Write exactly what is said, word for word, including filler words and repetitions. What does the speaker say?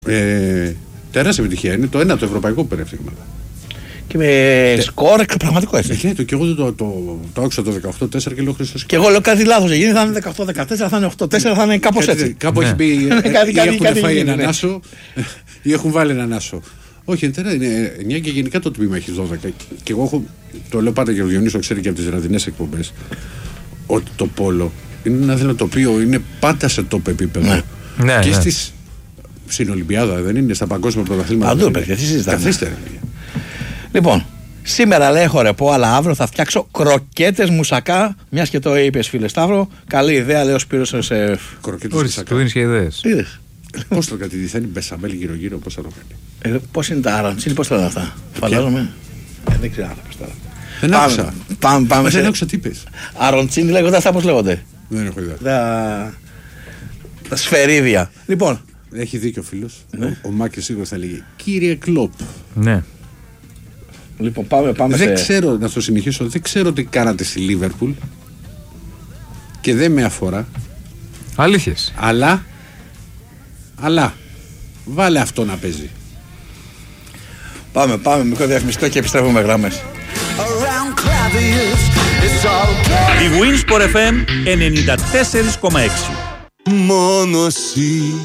Ε, τεράστια επιτυχία. Είναι το ένα το ευρωπαϊκό περίφημα. Και με Τε... σκορ πραγματικό έτσι. Ε, το, και εγώ το, το, το άκουσα το δεκαοκτώ τέσσερα και λέω Χριστός. Και εγώ λέω κάτι λάθος. Γίνει, θα είναι δεκαοκτώ δεκατέσσερα, θα είναι οκτώ τέσσερα, θα είναι κάπως έτσι. Κάπου έχει πει. Ή έχουν φάει έναν άσο ή έχουν βάλει έναν άσο. Όχι, είναι εννιά και γενικά το τμήμα έχει δώδεκα. Και εγώ έχω, το λέω πάντα και ο Διονύσος ξέρει και από τις ραδινές εκπομπές, ότι το πόλο είναι ένα δέλο το οποίο είναι πάντα σε top επίπεδο. Ναι. Ναι, και ναι. στις, στην Ολυμπιάδα, δεν είναι στα παγκόσμια πρωταθλήματα. Παντού, παιδιά, τι συζητάμε. Καθίστε. Λοιπόν, σήμερα λέει έχω ρεπό, αλλά αύριο θα φτιάξω κροκέτες μουσακά. Μιας και το είπες, φίλε Σταύρο. Καλή ιδέα, λέει ο Σπύρος σε. Κροκέτες μουσακά. Του δίνεις και ιδέες. Είδες. Πώς το κάτι, θα είναι μπεσαμέλ γύρω-γύρω, πώς θα το κάνει. Ε, πώς είναι τα αρατσίνη, πώς θα είναι αυτά. Φαντάζομαι. Ε, δεν ξέρω πώς θα είναι. Δεν άκουσα. Πάμε, πάμε. Δεν άκουσα τι είπες. Αρατσίνη λέγονται αυτά, πώς λέγονται. Δεν έχω ιδέα. Τα, τα σφαιρίδια. Λοιπόν. Έχει δίκιο ο φίλος. Ναι. Ο, ο Μάκης σίγουρα θα λέγει κύριε Κλοπ. Ναι. Λοιπόν, πάμε, πάμε δεν σε... ξέρω, να το συνεχίσω, δεν ξέρω τι κάνατε στη Λίβερπουλ και δεν με αφορά. Αλήθειες. Αλλά, αλλά, βάλε αυτό να παίζει. Πάμε, πάμε, μικρό διαφημιστικό και επιστρέφουμε γραμμές. Η Winsport εφ εμ ενενήντα τέσσερα κόμμα έξι. Μόνο εσύ